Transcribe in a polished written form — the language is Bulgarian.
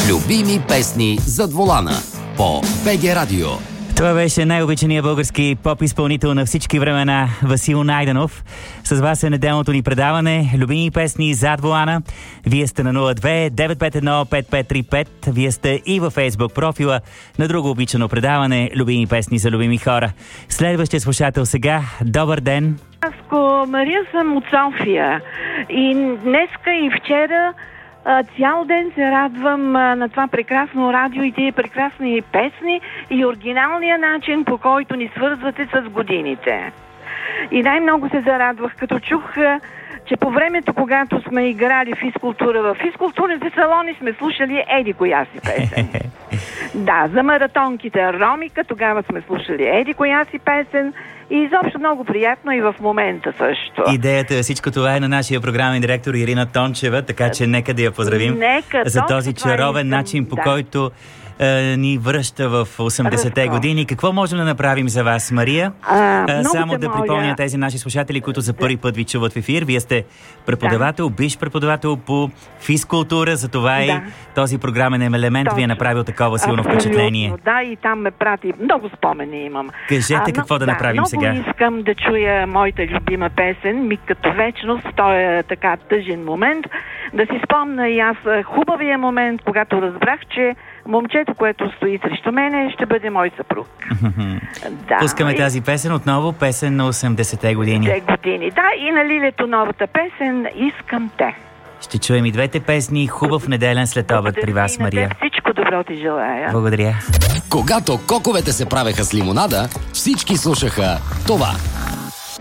Любими песни зад волана по БГ Радио. Това беше най-обичаният български поп-изпълнител на всички времена Васил Найденов. С вас е неделното ни предаване Любими песни зад волана. Вие сте на 02-951-5535. Вие сте и във Фейсбук профила на друго обичано предаване Любими песни за любими хора. Следващия слушател сега. Добър ден! Мария съм от София и днеска и вчера цял ден се радвам на това прекрасно радио и тия прекрасни песни и оригиналния начин, по който ни свързвате с годините. И най-много се зарадвах, като чух, че по времето, когато сме играли физкултура, в физкултурните салони сме слушали еди коя си песен. Да, за маратонките Ромика тогава сме слушали еди коя си песен и изобщо много приятно и в момента също. Идеята всичко това е на нашия програмен директор Ирина Тончева, така че нека да я поздравим за този чаровен начин, по който ни връща в 80-те години. Какво можем да направим за вас, Мария? Само да припомня тези наши слушатели, които за първи път ви чуват в ефир. Вие сте преподавател, бивш преподавател по физкултура, затова и този програмен елемент ви е направил такова силно впечатление. Да, и там ме прати. Много спомени имам. Кажете какво да направим сега. Много искам да чуя моята любима песен "Миг като вечност". Той е така тъжен момент. Да си спомня и аз хубавия момент, когато разбрах, че момчето, което стои срещу мене, ще бъде мой съпруг. Да. Пускаме тази песен отново, песен на 80-те години. Да, и на Лилето новата песен "Искам те". Ще чуем и двете песни. Хубав неделен следобед при вас, Мария. Всичко добро ти желая. Благодаря. Когато коковете се правеха с лимонада, всички слушаха това.